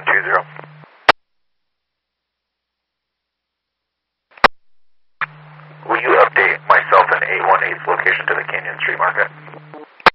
2120. Will you update myself and 818's location to the Canyon Street Market?